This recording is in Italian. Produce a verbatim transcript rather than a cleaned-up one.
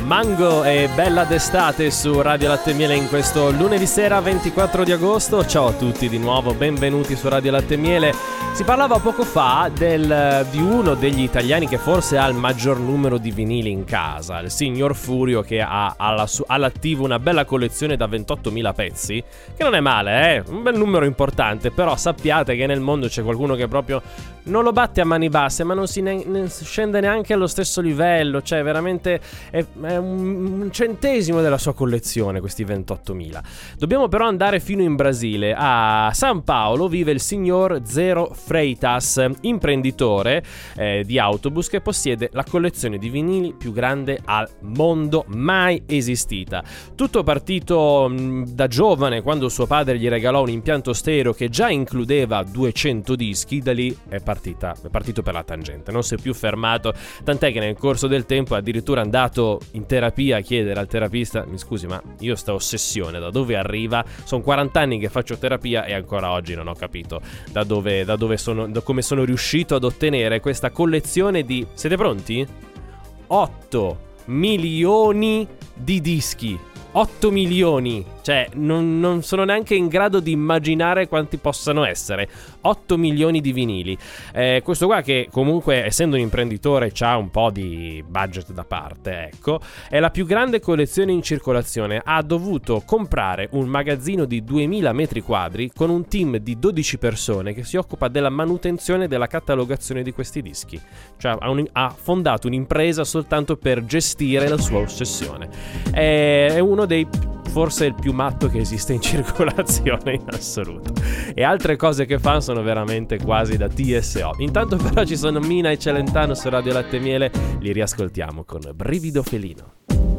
Mango e Bella d'estate su Radio Latte e Miele in questo lunedì sera ventiquattro di agosto. Ciao a tutti di nuovo, benvenuti su Radio Latte e Miele. Si parlava poco fa del, di uno degli italiani che forse ha il maggior numero di vinili in casa, il signor Furio, che ha alla su, all'attivo una bella collezione da ventottomila pezzi, che non è male, eh? Un bel numero importante, però sappiate che nel mondo c'è qualcuno che proprio non lo batte a mani basse, ma non si ne, ne scende neanche allo stesso livello, cioè veramente è, è un, un centesimo della sua collezione, questi ventottomila. Dobbiamo però andare fino in Brasile. A San Paolo vive il signor Zero Freitas, imprenditore eh, di autobus che possiede la collezione di vinili più grande al mondo mai esistita. Tutto partito mh, da giovane, quando suo padre gli regalò un impianto stereo che già includeva duecento dischi. Da lì è partita, è partito per la tangente, non si è più fermato, tant'è che nel corso del tempo è addirittura andato in terapia a chiedere al terapista: mi scusi, ma io sta ossessione da dove arriva? Sono quaranta anni che faccio terapia e ancora oggi non ho capito da dove, da dove sono, da come sono riuscito ad ottenere questa collezione di, siete pronti? otto milioni di dischi. otto milioni, cioè non, non sono neanche in grado di immaginare quanti possano essere. otto milioni di vinili. Eh, questo qua, che comunque essendo un imprenditore c'ha un po' di budget da parte, ecco, è la più grande collezione in circolazione. Ha dovuto comprare un magazzino di duemila metri quadri con un team di dodici persone che si occupa della manutenzione e della catalogazione di questi dischi. Cioè ha, un, ha fondato un'impresa soltanto per gestire la sua ossessione. È, è uno dei, forse il più matto che esiste in circolazione in assoluto, e altre cose che fa sono veramente quasi da T S O. Intanto però ci sono Mina e Celentano su Radio Latte e Miele, li riascoltiamo con Brivido Felino.